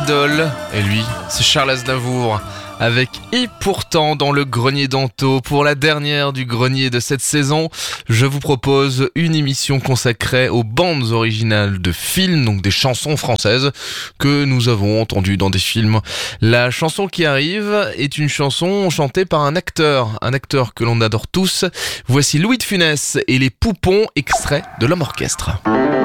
idole. Et lui, c'est Charles Aznavour. Avec Et pourtant dans le grenier d'Anto. Pour la dernière du grenier de cette saison, je vous propose une émission consacrée aux bandes originales de films, donc des chansons françaises que nous avons entendues dans des films. La chanson qui arrive est une chanson chantée par un acteur que l'on adore tous. Voici Louis de Funès et les Poupons, extrait de l'Homme Orchestre.